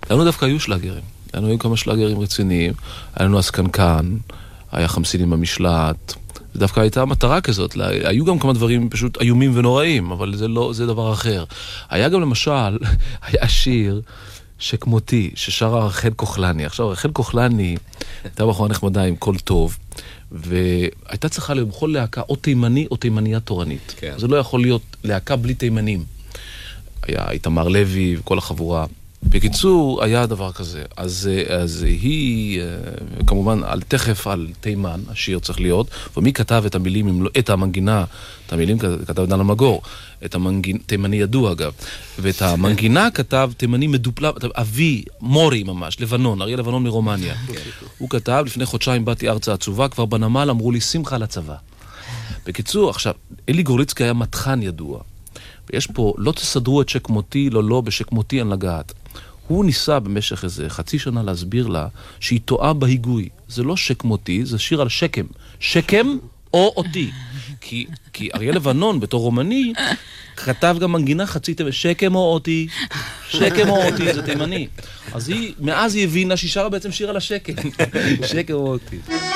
לנו דווקא היו שלאגרים. לנו היו כמה שלאגרים רציניים. היה לנו הסקנקן, היה חמסינים במשלט. דווקא הייתה מטרה כזאת. היו גם כמה דברים פשוט איומים ונוראים, אבל זה דבר אחר. היה גם למשל, היה שיר שכמותי, ששרה רחל כוחלני. עכשיו, רחל כוחלני הייתה בחורה נחמדה עם קול טוב, והייתה צריכה בכל להקה או תימני או תימניה תורנית. כן. זה לא יכול להיות להקה בלי תימנים. היה איתמר לוי וכל החבורה. בקיצור, היה דבר כזה. אז היא, כמובן, תכף על תימן, השיר צריך להיות, ומי כתב את המילים, את המנגינה, את המילים כתב דן אלמגור, את תימני ידוע אגב, ואת המנגינה כתב תימני מדופלם, אבי, מורי ממש, לבנון, אריה לבנון מרומניה. הוא כתב, לפני חודשיים באתי ארצה עצובה, כבר בנמל אמרו לי, שמחה לצבא. בקיצור, עכשיו, אלי גורליצקי היה מתחן ידוע, ויש פה, לא תסדרו את שקמותי, לא, בשקמותי אין לגעת. הוא ניסה במשך איזה חצי שנה להסביר לה שהיא טועה בהיגוי. זה לא שקמותי, זה שיר על שקם. שקם או אותי. כי אריה לבנון, בתור רומני, כתב גם מנגינה חצי שקם או אותי. שקם או אותי, זה תימני. אז מאז היא הבינה שהיא שרה בעצם שיר על השקם. שקם או אותי.